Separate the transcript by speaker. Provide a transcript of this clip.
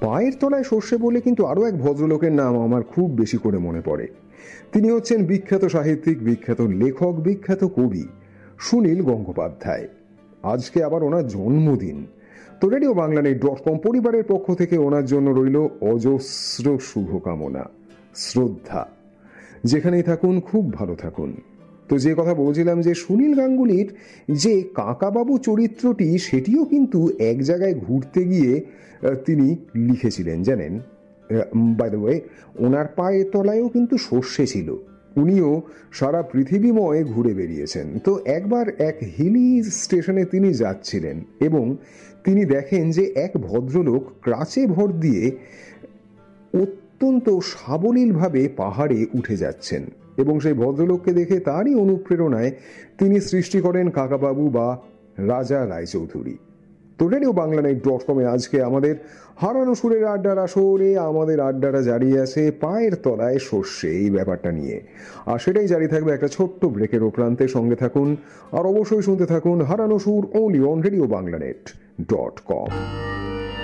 Speaker 1: পায়ের তলায় সর্ষে বলে কিন্তু আরও এক ভদ্রলোকের নাম আমার খুব বেশি করে মনে পড়ে। তিনি হচ্ছেন বিখ্যাত সাহিত্যিক, বিখ্যাত লেখক, বিখ্যাত কবি সুনীল গঙ্গোপাধ্যায়। আজকে আবার ওনার জন্মদিন। তো রেডিও বাংলানেট.com পরিবারের পক্ষ থেকে ওনার জন্য রইল অজস্র শুভকামনা, শ্রদ্ধা। যেখানেই থাকুন খুব ভালো থাকুন। তো যে কথা বলছিলাম যে সুনীল গাঙ্গুলির যে কাকাবাবু চরিত্রটি, সেটিও কিন্তু এক জায়গায় ঘুরতে গিয়ে তিনি লিখেছিলেন জানেন। বাই দ্য ওয়ে, ওনার পায়ের তলায়ও কিন্তু সর্ষে ছিল। উনিও সারা পৃথিবীময় ঘুরে বেরিয়েছেন। তো একবার এক হিলি স্টেশনে তিনি যাচ্ছিলেন এবং তিনি দেখেন যে এক ভদ্রলোক ক্রাচে ভর দিয়ে অত্যন্ত সাবলীলভাবে পাহাড়ে উঠে যাচ্ছেন এবং সেই ভদ্রলোককে দেখে তারই অনুপ্রেরণায় তিনি সৃষ্টি করেন কাকাবাবু বা রাজা রায়চৌধুরী। তো রেডিও বাংলানেট.com আজকে আমাদের হারানো সুরের আড্ডার আসরে আমাদের আড্ডাটা জারি আছে পায়ের তলায় সর্ষে এই ব্যাপারটা নিয়ে, আর সেটাই জারি থাকবে একটা ছোট্ট ব্রেকের প্রান্তে। সঙ্গে থাকুন আর অবশ্যই শুনতে থাকুন হারানো সুর, only on রেডিও বাংলানেট.com।